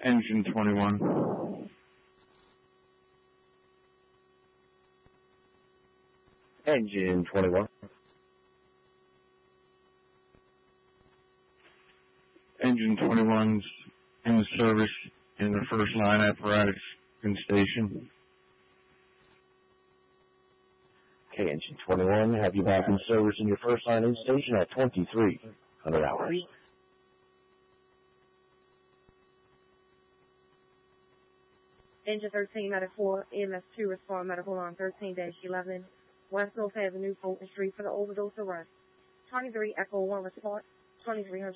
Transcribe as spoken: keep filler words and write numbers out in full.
Engine twenty-one. Engine twenty-one. Engine twenty-one's in service in the first line apparatus in station. Okay, Engine twenty-one, have you back in service in your first line in station at twenty-three hundred hours. Engine thirteen, Medic four, E M S two, respond medical line thirteen dash eleven, West North Avenue, Fulton Street for the overdose arrest. twenty-three Echo one, respond, twenty-three hundred.